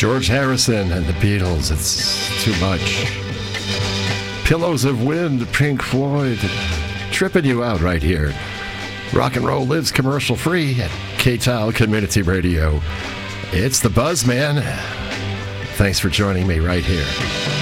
George Harrison and the Beatles, it's too much. Pillows of Wind, Pink Floyd, tripping you out right here. Rock and roll lives commercial free at K-Tile Community Radio. It's the Buzz, man. Thanks for joining me right here.